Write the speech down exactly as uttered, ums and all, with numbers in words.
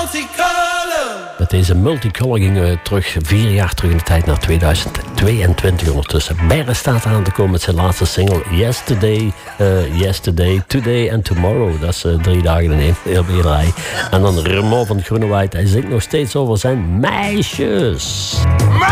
Met deze Multicolor gingen we terug, vier jaar terug in de tijd, naar tweeduizend tweeëntwintig ondertussen. Berre staat aan te komen met zijn laatste single, Yesterday, uh, Yesterday, Today and Tomorrow. Dat is uh, drie dagen in één heel rij. En dan Remo van Groenewijd, hij zingt nog steeds over zijn meisjes.